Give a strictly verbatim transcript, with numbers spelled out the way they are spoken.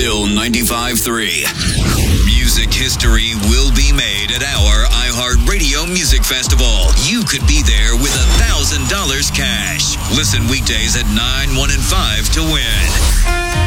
Bill ninety-five three. Music history will be made at our iHeartRadio Music Festival. You could be there with one thousand dollars cash. Listen weekdays at nine, one, and five to win.